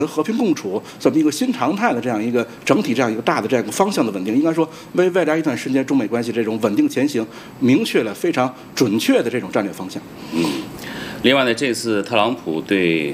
和平共处这么一个新常态的这样一个整体这样一个大的这样一个方向的稳定，应该说为未来一段时间中美关系这种稳定前行明确了非常准确的这种战略方向。 另外呢，这次特朗普对